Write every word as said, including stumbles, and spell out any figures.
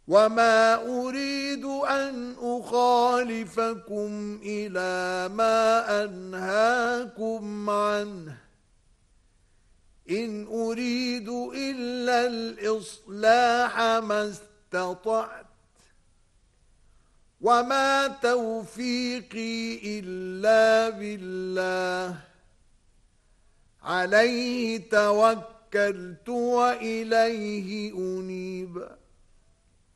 وما أريد أن أخالفكم إلى ما أنهاكم عنه إن أريد إلا الإصلاح ما استطعت وما توفيقي إلا بالله عليه توكلت وإليه أنيب